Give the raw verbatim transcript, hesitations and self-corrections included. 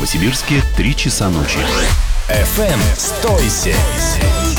Новосибирске три часа ночи. эф эм сто семь.